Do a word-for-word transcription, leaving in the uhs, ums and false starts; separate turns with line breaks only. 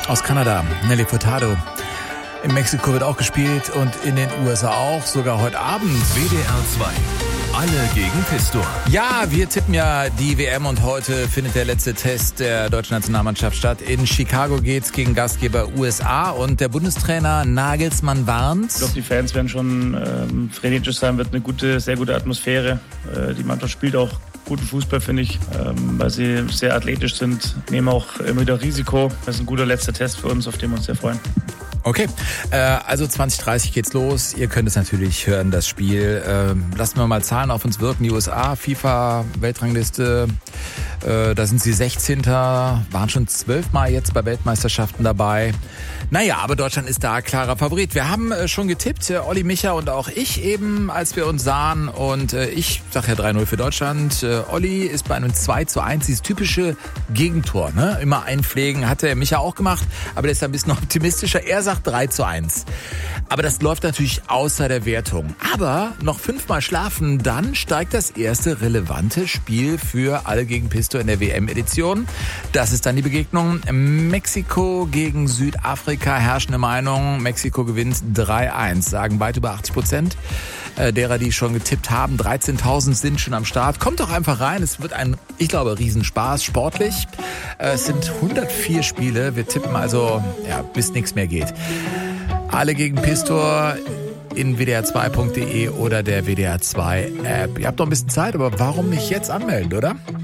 Aus Kanada, Nelly Furtado. In Mexiko wird auch gespielt und in den U S A auch, sogar heute Abend.
W D R zwei. Alle gegen Pistor.
Ja, wir tippen ja die W M und heute findet der letzte Test der deutschen Nationalmannschaft statt. In Chicago geht's gegen Gastgeber U S A und der Bundestrainer Nagelsmann warnt.
Ich glaube, die Fans werden schon ähm, frenetisch sein, wird eine gute, sehr gute Atmosphäre. Äh, die Mannschaft spielt auch guten Fußball, finde ich, ähm, weil sie sehr athletisch sind, nehmen auch immer wieder Risiko. Das ist ein guter letzter Test für uns, auf den wir uns sehr freuen.
Okay, äh, also zwanzig dreißig geht's los. Ihr könnt es natürlich hören, das Spiel. Ähm, lassen wir mal Zahlen auf uns wirken. Die U S A, FIFA-Weltrangliste, äh, da sind sie sechzehnter waren schon zwölfmal jetzt bei Weltmeisterschaften dabei. Naja, aber Deutschland ist da klarer Favorit. Wir haben äh, schon getippt, äh, Olli, Micha und auch ich eben, als wir uns sahen. Und äh, ich sag ja drei null für Deutschland. Äh, Olli ist bei einem zwei zu eins, dieses typische Gegentor, ne? Immer einpflegen, hat der Micha auch gemacht, aber der ist ein bisschen optimistischer. Er sagt drei zu eins. Aber das läuft natürlich außer der Wertung. Aber noch fünfmal schlafen, dann steigt das erste relevante Spiel für Alle gegen Pistor in der W M-Edition. Das ist dann die Begegnung Mexiko gegen Südafrika. Herrschende Meinung, Mexiko gewinnt drei eins, sagen weit über achtzig Prozent derer, die schon getippt haben. dreizehntausend sind schon am Start. Kommt doch einfach rein. Es wird ein, ich glaube, Riesenspaß, sportlich. Es sind hundertvier Spiele. Wir tippen also, ja, bis nichts mehr geht. Alle gegen Pistor in w d r zwei punkt d e oder der W D R zwei App. Ihr habt noch ein bisschen Zeit, aber warum nicht jetzt anmelden, oder?